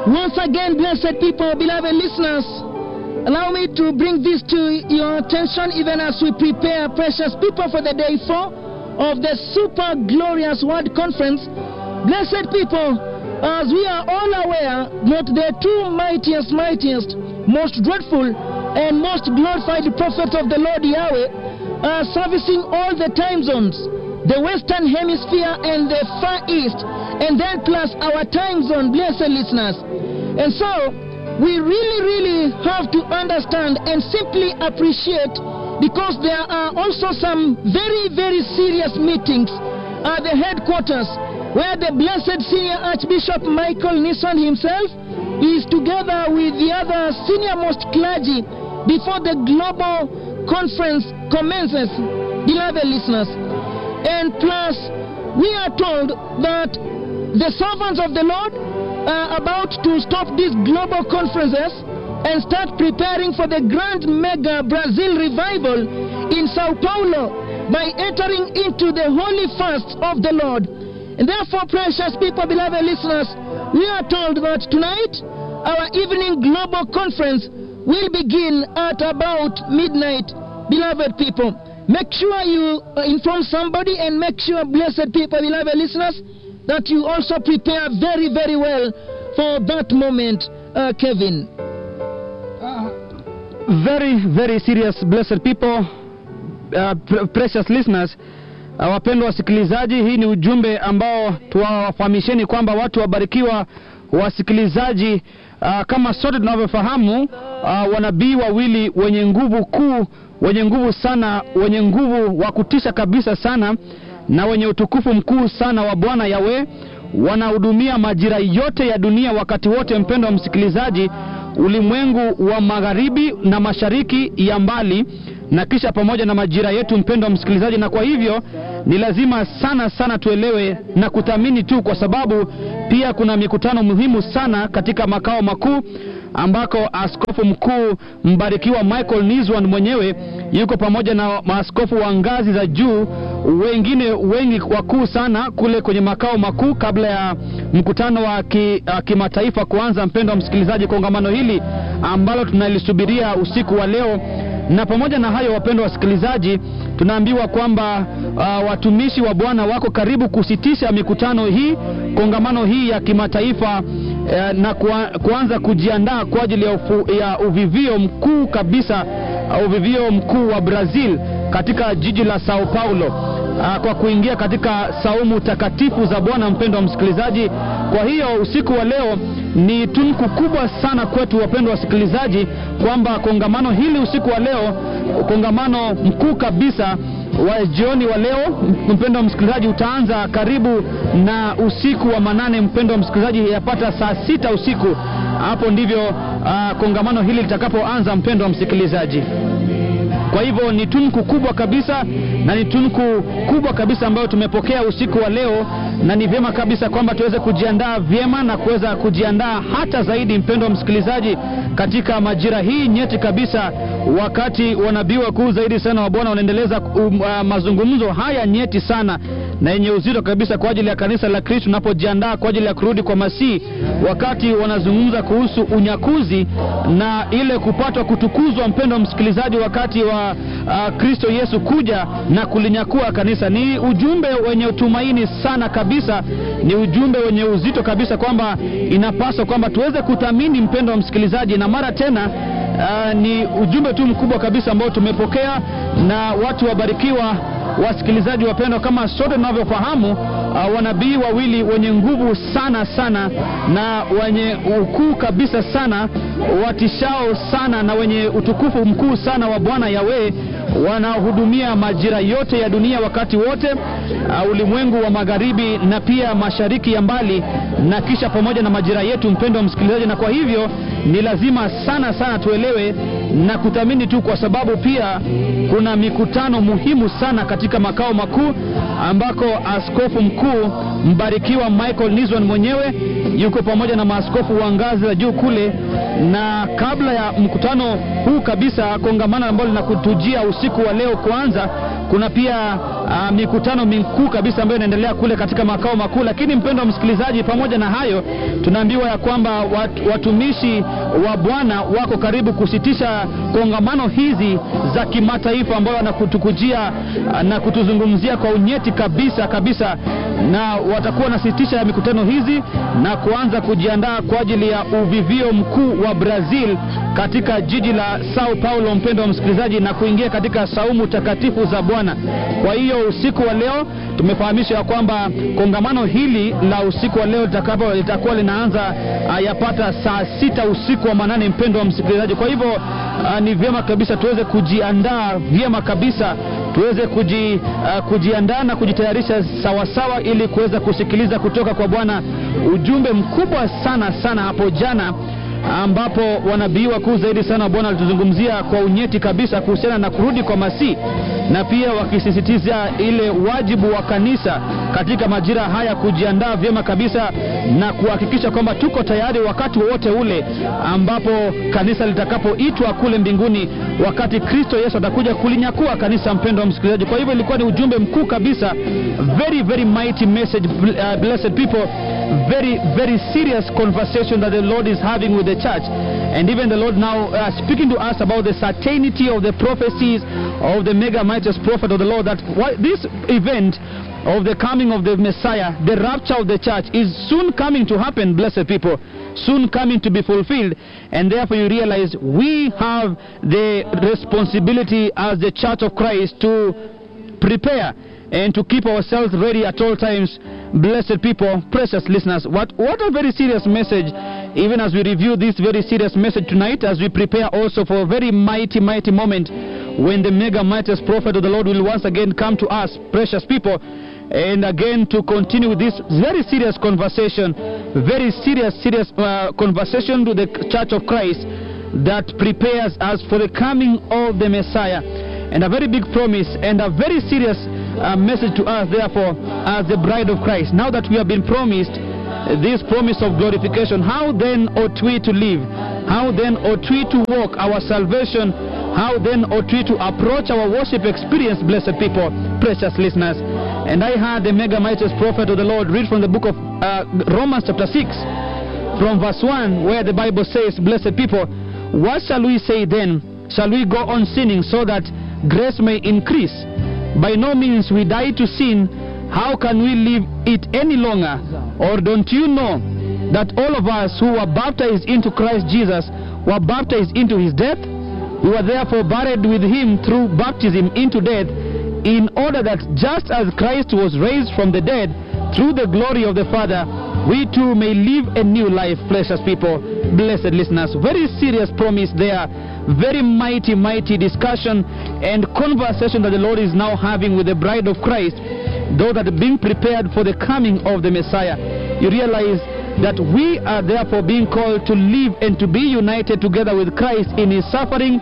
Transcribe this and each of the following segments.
Once again, blessed people, beloved listeners, allow me to bring this to your attention even as we prepare, precious people, for the day 4 of the Super Glorious Word Conference. Blessed people, as we are all aware that the two mightiest, most dreadful and most glorified prophets of the Lord Yahweh are servicing all the time zones, the Western Hemisphere and the Far East, and then plus our time zone, blessed listeners. And so, we really have to understand and simply appreciate, because there are also some very serious meetings at the headquarters where the blessed senior Archbishop Michael Nissan himself is together with the other senior-most clergy before the global conference commences, beloved listeners. And plus, we are told that the servants of the Lord are about to stop these global conferences and start preparing for the grand mega Brazil revival in Sao Paulo by entering into the holy fast of the Lord. And therefore, precious people, beloved listeners, we are told that tonight our evening global conference will begin at about midnight. Beloved people, make sure you inform somebody, and make sure, blessed people, beloved listeners, that you also prepare very well for that moment, Kevin. Very serious, blessed people, precious listeners, wapendwa wasikilizaji. Hii ni ujumbe ambao tuwafahamisheni kwamba watu wabarikiwa wasikilizaji, kama sote tunavyofahamu, wanabii wawili wenye nguvu kuu, wenye nguvu sana, wenye nguvu wa kutisha kabisa sana, na wenye utukufu mkuu sana wa Bwana Yahweh wanahudumia majira yote ya dunia wakati wote, mpendwa msikilizaji, ulimwengu wa magharibi na mashariki ya mbali, na kisha pamoja na majira yetu, mpendwa msikilizaji. Na kwa hivyo ni lazima sana tuelewe na kuthamini tu, kwa sababu pia kuna mikutano muhimu sana katika makao makuu ambako askofu mkuu mbarikiwa Michael Niswan mwenyewe yuko pamoja na maaskofu wa ngazi za juu wengine wengi wakuu sana kule kwenye makao makuu, kabla ya mkutano wa kimataifa kuanza, mpendwa msikilizaji, kongamano hili ambalo tunalisubiria usiku wa leo. Na pamoja na hayo, wapendwa wasikilizaji, tunaambiwa kwamba watumishi wa Bwana wako karibu kusitisha mikutano hii, kongamano hii ya kimataifa, na kuanza kujiandaa kwa ajili ya uvivio mkuu kabisa, uvivio mkuu wa Brazil katika jiji la Sao Paulo, kwa kuingia katika saumu takatifu za Bwana, mpendwa msikilizaji. Kwa hiyo usiku wa leo ni tunku kubwa sana kwetu, wapendwa wasikilizaji, kwamba kongamano hili usiku wa leo, kongamano mkuu kabisa wa jioni wa leo, mpendwa msikilizaji, utaanza karibu na usiku wa manane, mpendwa msikilizaji, yapata saa 6 usiku. Hapo ndivyo kongamano hili litakapoanza, mpendwa msikilizaji. Kwa hivyo ni tunku kubwa kabisa, na ni tunku kubwa kabisa ambayo tumepokea usiku wa leo, na ni vyema kabisa kwamba tuweze kujiandaa vyema na kuweza kujiandaa hata zaidi, mpendwa msikilizaji, katika majira hii nyeti kabisa, wakati wanabii wakuu zaidi sana wa Bwana wanaendeleza mazungumzo haya nyeti sana na yenye uzito kabisa kwa ajili ya kanisa la Kristo, tunapojiandaa kwa ajili ya kurudi kwa Masihi, wakati wanazungumza kuhusu unyakuzi na ile kupatwa kutukuzwa, mpendwa msikilizaji, wakati wa Kristo Yesu kuja na kulinyakua kanisa. Ni ujumbe wenye utumaini sana kabisa, ni ujumbe wenye uzito kabisa, kwamba inapaswa kwamba tuweze kuthamini, mpendwa msikilizaji. Na mara tena ni ujumbe tu mkubwa kabisa ambao tumepokea, na watu wabarikiwa wasikilizaji wapendwa, kama sote tunavyofahamu, wanabii wawili wenye nguvu sana na wenye ukuu kabisa sana, watishao sana na wenye utukufu mkuu sana wa Bwana Yahweh wanahudumia majira yote ya dunia wakati wote, ulimwengu wa magharibi na pia mashariki ya mbali, na kisha pamoja na majira yetu, mpendwa msikilizaji. Na kwa hivyo ni lazima sana tuelewe na kuthamini tu, kwa sababu pia kuna mikutano muhimu sana katika makao makuu, ambako askofu mkuu mbarikiwa Michael Niswan mwenyewe yuko pamoja na maaskofu wa ngazi za juu kule. Na kabla ya mkutano huu kabisa, kongamano ambalo linakutujia usiku wa leo kuanza, kuna pia mikutano mikuu kabisa ambayo inaendelea kule katika makao makuu. Lakini mpendwa msikilizaji, pamoja na hayo, tunaambiwa ya kwamba watumishi wa Bwana wako karibu kusitisha kongamano hizi za kimataifa ambayo wanakutukujia na kutuzungumzia kwa unyeti kabisa, na watakuwa nasitisha ya mikutano hizi na kuanza kujiandaa kwa ajili ya uvivio mkuu wa Brazil katika jiji la Sao Paulo, mpendwa msikilizaji, na kuingia katika saumu takatifu za Bwana. Kwa hiyo usiku wa leo tumefahamishwa kwamba kongamano hili la usiku wa leo litakuwa linaanza yapata saa 6 usiku wa manane, mpendwa wa msikilizaji. Kwa hivyo ni vyema kabisa tuweze kujiandaa vyema kabisa, tuweze kujiandaa na kujitayarisha sawasawa ili kuweza kusikiliza kutoka kwa Bwana ujumbe mkubwa sana hapo jana, ambapo wanabii wakuu zaidi sana Bwana alituzungumzia kwa unyeti kabisa kuhusiana na kurudi kwa Masihi, na pia wakisisitiza ile wajibu wa kanisa katika majira haya kujiandaa vyema kabisa na kuhakikisha kwamba tuko tayari wakati wote ule ambapo kanisa litakapoitwa kule mbinguni, wakati Kristo Yesu atakuja kulinyakua kanisa, mpendwa wa msikilizaji. Kwa hivyo ilikuwa ni ujumbe mkuu kabisa, very mighty message, blessed people, very serious conversation that the Lord is having with the church. And even the Lord now speaking to us about the certainty of the prophecies of the mega mightiest prophet of the Lord, that this event of the coming of the Messiah, the rapture of the church, is soon coming to happen, blessed people, soon coming to be fulfilled. And therefore you realize we have the responsibility as the Church of Christ to prepare and to keep ourselves ready at all times, blessed people, precious listeners. What a very serious message, even as we review this very serious message tonight, as we prepare also for a very mighty moment when the mega mightiest prophet of the Lord will once again come to us, precious people, and again to continue with this very serious conversation, very serious conversation to the Church of Christ that prepares us for the coming of the Messiah. And a very big promise and a very serious message to us, therefore, as the bride of Christ. Now that we have been promised this promise of glorification, how then ought we to live? How then ought we to walk our salvation? How then ought we to approach our worship experience, blessed people, precious listeners? And I heard the mega mightiest prophet of the Lord read from the book of Romans chapter 6, from verse 1, where the Bible says, blessed people, what shall we say then? Shall we go on sinning so that grace may increase? By no means. We die to sin. How can we live it any longer? Or don't you know that all of us who were baptized into Christ Jesus were baptized into his death? We were therefore buried with him through baptism into death, in order that just as Christ was raised from the dead through the glory of the Father, we too may live a new life, precious people, blessed listeners. Very serious promise there. Very mighty discussion and conversation that the Lord is now having with the bride of Christ, those that are being prepared for the coming of the Messiah. You realize that we are therefore being called to live and to be united together with Christ in his suffering,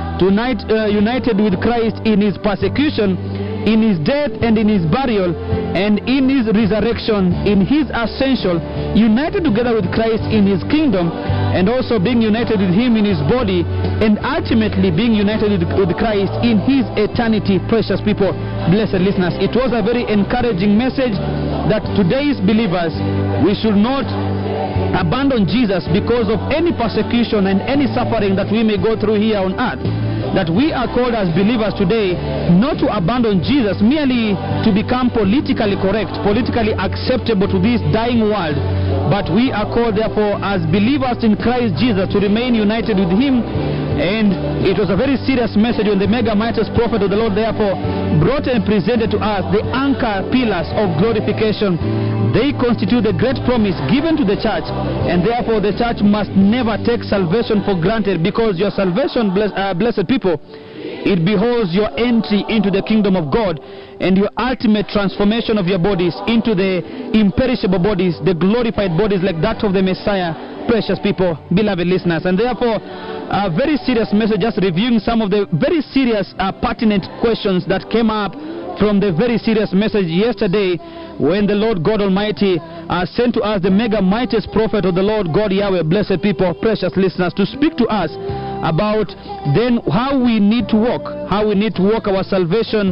united with Christ in his persecution, in his death and in his burial, and in his resurrection, in his ascension, united together with Christ in his kingdom, and also being united with him in his body, and ultimately being united with Christ in his eternity, precious people, blessed listeners. It was a very encouraging message that today's believers, we should not abandon Jesus because of any persecution and any suffering that we may go through here on earth. That we are called as believers today not to abandon Jesus merely to become politically correct, politically acceptable to this dying world, but we are called therefore as believers in Christ Jesus to remain united with him. And it was a very serious message when the mega mightiest prophet of the Lord therefore brought and presented to us the anchor pillars of glorification. They constitute the great promise given to the church, and therefore the church must never take salvation for granted, because your salvation, blessed people, it beholds your entry into the kingdom of God and your ultimate transformation of your bodies into the imperishable bodies, the glorified bodies like that of the Messiah, precious people, beloved listeners. And therefore a very serious message, just reviewing some of the very serious pertinent questions that came up from the very serious message yesterday when the Lord God Almighty sent to us the mega mightiest prophet of the Lord God Yahweh, blessed people, precious listeners, to speak to us about then how we need to walk our salvation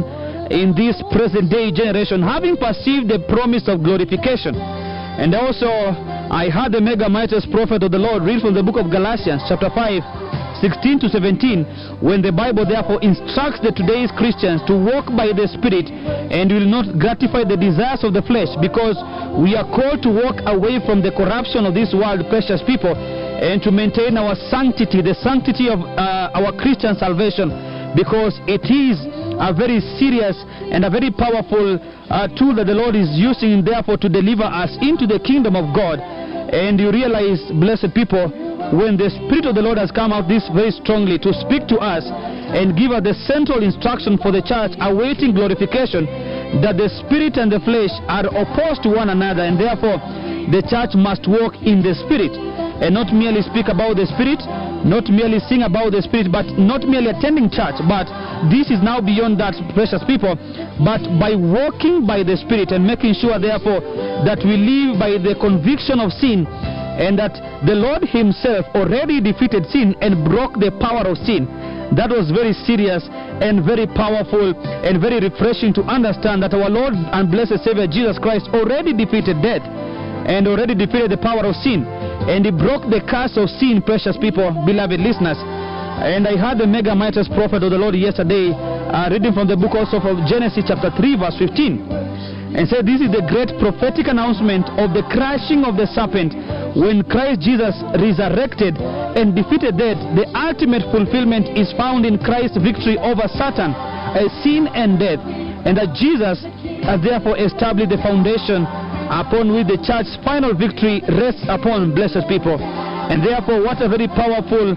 in this present day generation, having perceived the promise of glorification. And also, I heard the mega mightiest prophet of the Lord read from the book of Galatians, chapter 5, 16 to 17, when the Bible therefore instructs the today's Christians to walk by the Spirit and will not gratify the desires of the flesh, because we are called to walk away from the corruption of this world, precious people, and to maintain our sanctity, the sanctity of our Christian salvation, because it is a very serious and a very powerful tool that the Lord is using, therefore, to deliver us into the kingdom of God. And you realize, blessed people, when the Spirit of the Lord has come out this very strongly to speak to us and give us the central instruction for the church awaiting glorification, that the Spirit and the flesh are opposed to one another, and therefore the church must walk in the Spirit and not merely speak about the Spirit, not merely sing about the Spirit, but not merely attending church. But this is now beyond that, precious people, but by walking by the Spirit and making sure therefore that we live by the conviction of sin, and that the Lord himself already defeated sin and broke the power of sin. That was very serious and very powerful and very refreshing to understand that our Lord and blessed Savior Jesus Christ already defeated death and already defeated the power of sin, and he broke the curse of sin, precious people, beloved listeners. And I heard the mega mightiest prophet of the Lord yesterday reading from the book also of Genesis chapter 3 verse 15, and said this is the great prophetic announcement of the crushing of the serpent when Christ Jesus resurrected and defeated death. The ultimate fulfillment is found in Christ's victory over Satan, sin and death, and that Jesus has therefore established the foundation upon which the church's final victory rests upon, blessed people. And therefore, what a very powerful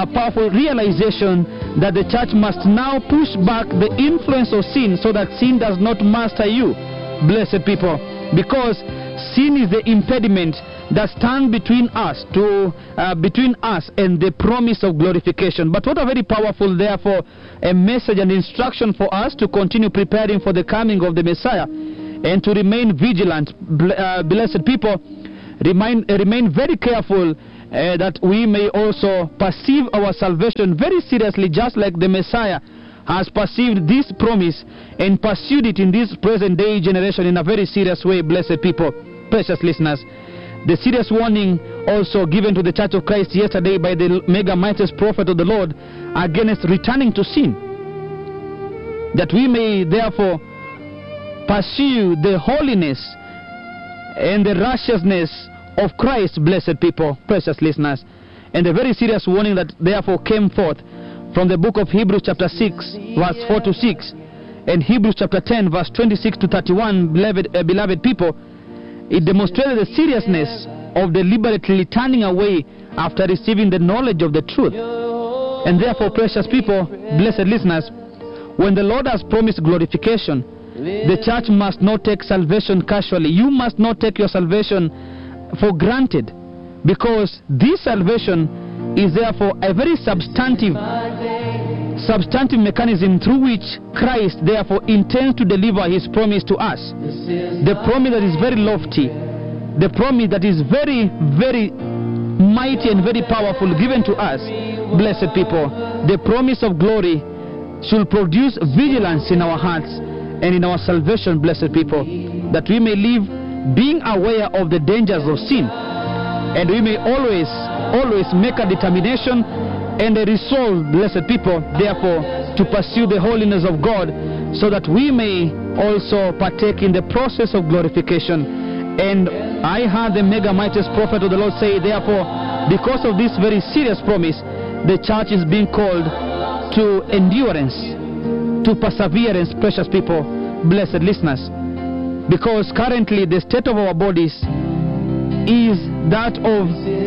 realization that the church must now push back the influence of sin so that sin does not master you, blessed people, because sin is the impediment that stands between us and the promise of glorification. But what a very powerful, therefore, a message and instruction for us to continue preparing for the coming of the Messiah and to remain vigilant, blessed people. Remain very careful that we may also perceive our salvation very seriously, just like the Messiah has perceived this promise and pursued it in this present day generation in a very serious way, blessed people, precious listeners. The serious warning also given to the Church of Christ yesterday by the mega mightiest prophet of the Lord against returning to sin, that we may therefore pursue the holiness and the righteousness of Christ, blessed people, precious listeners. And the very serious warning that therefore came forth from the book of Hebrews chapter 6 verse 4 to 6 and Hebrews chapter 10 verse 26 to 31, beloved people, it demonstrated the seriousness of deliberately turning away after receiving the knowledge of the truth. And therefore, precious people, blessed listeners, when the Lord has promised glorification, the church must not take salvation casually. You must not take your salvation for granted, because this salvation is therefore a very substantive mechanism through which Christ therefore intends to deliver his promise to us. The promise that is very lofty, the promise that is very, very mighty and very powerful given to us, blessed people. The promise of glory should produce vigilance in our hearts and in our salvation, blessed people, that we may live being aware of the dangers of sin, and we may always make a determination and a resolve, blessed people, therefore, to pursue the holiness of God, so that we may also partake in the process of glorification. And I heard the mega mightiest prophet of the Lord say, therefore, because of this very serious promise, the church is being called to endurance, to perseverance, precious people, blessed listeners. Because currently the state of our bodies is that of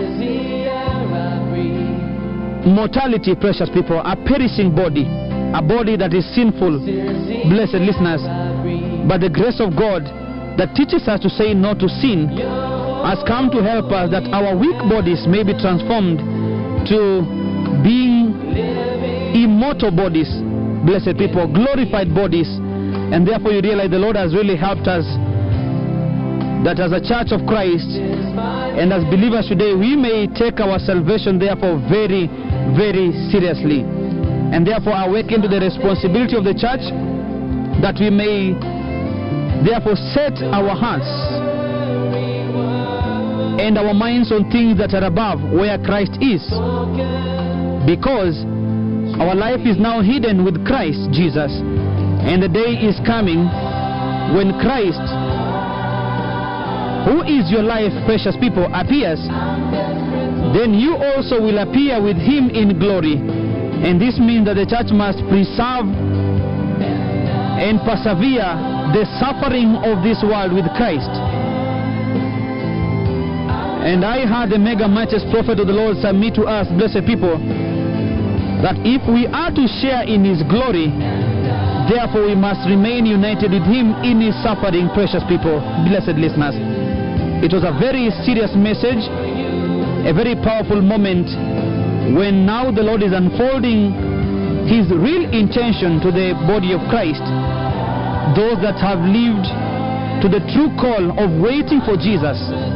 mortality, precious people, a perishing body, a body that is sinful, blessed listeners. But the grace of God that teaches us to say no to sin has come to help us that our weak bodies may be transformed to being immortal bodies, blessed people, glorified bodies. And therefore you realize the Lord has really helped us, that as a church of Christ and as believers today, we may take our salvation therefore very, very seriously, and therefore awaken to the responsibility of the church that we may therefore set our hearts and our minds on things that are above, where Christ is, because our life is now hidden with Christ Jesus, and the day is coming when Christ, who is your life, precious people, appears. Then you also will appear with him in glory. And this means that the church must preserve and persevere the suffering of this world with Christ. And I heard the mega mightiest prophet of the Lord submit to us, blessed people, that if we are to share in his glory, therefore we must remain united with him in his suffering, precious people, blessed listeners. It was a very serious message, a very powerful moment, when now the Lord is unfolding his real intention to the body of Christ, those that have lived to the true call of waiting for Jesus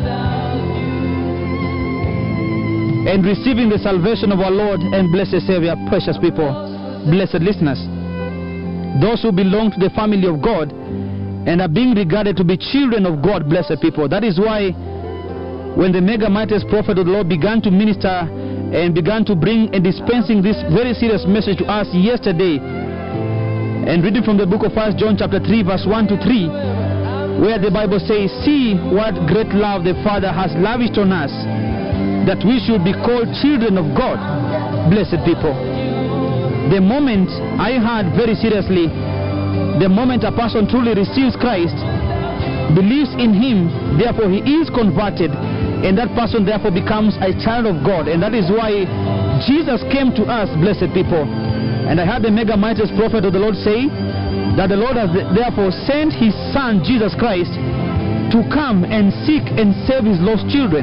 and receiving the salvation of our Lord and blessed Savior, precious people, blessed listeners. Those who belong to the family of God and are being regarded to be children of God, blessed people. That is why when the mega mightiest prophet of the Lord began to minister and began to bring and dispensing this very serious message to us yesterday, and reading from the book of 1 John chapter 3 verse 1 to 3, where the Bible says, "See what great love the Father has lavished on us, that we should be called children of God," blessed people. The moment I heard very seriously, the moment a person truly receives Christ, believes in him, therefore he is converted, and that person therefore becomes a child of God. And that is why Jesus came to us, blessed people. And I heard the mega mightiest prophet of the Lord say that the Lord has therefore sent his son Jesus Christ to come and seek and save his lost children.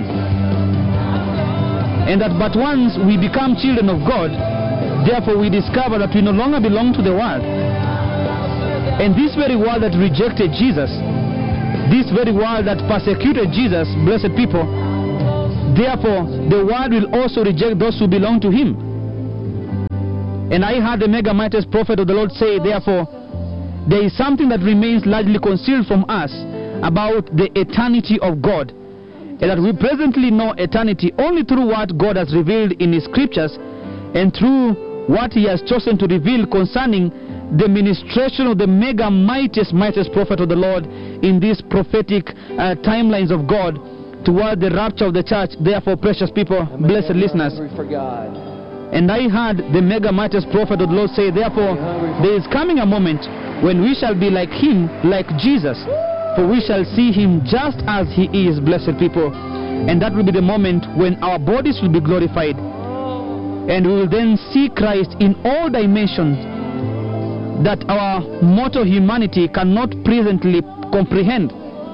And that but once we become children of God, therefore we discover that we no longer belong to the world. And this very world that rejected Jesus, this very world that persecuted Jesus, blessed people, therefore the world will also reject those who belong to him. And I heard the mega mightiest prophet of the Lord say, therefore, there is something that remains largely concealed from us about the eternity of God. And that we presently know eternity only through what God has revealed in his scriptures and through what he has chosen to reveal concerning the ministration of the mega mightiest prophet of the Lord in these prophetic timelines of God toward the rapture of the church. Therefore, precious people, blessed listeners, and I heard the mega mightiest prophet of the Lord say, therefore, there is coming a moment when we shall be like him, like Jesus, for we shall see him just as he is, blessed people. And that will be the moment when our bodies will be glorified, and we will then see Christ in all dimensions that our mortal humanity cannot presently comprehend.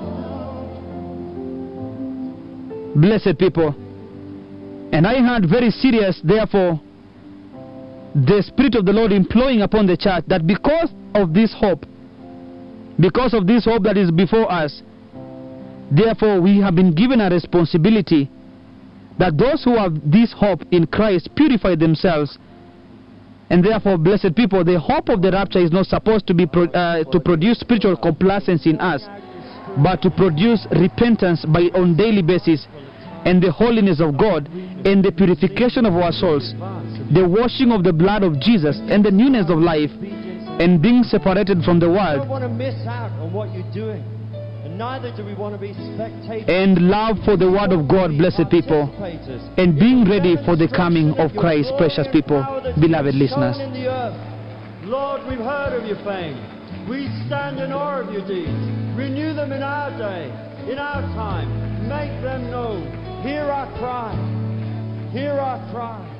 Blessed people. And I heard very serious, therefore, the Spirit of the Lord imploring upon the church that because of this hope that is before us, therefore we have been given a responsibility that those who have this hope in Christ purify themselves. And therefore, blessed people, the hope of the rapture is not supposed to be to produce spiritual complacency in us, but to produce repentance on daily basis, and the holiness of God, and the purification of our souls, the washing of the blood of Jesus, and the newness of life, and being separated from the world. We don't want to miss out on what you're doing, and neither do we want to be spectators. And love for the word of God, blessed people, and being ready for the coming of Christ, precious people, beloved listeners. Lord, we've heard of your fame. We stand in awe of your deeds. Renew them in our day, in our time. Make them known. Hear our cry. Hear our cry.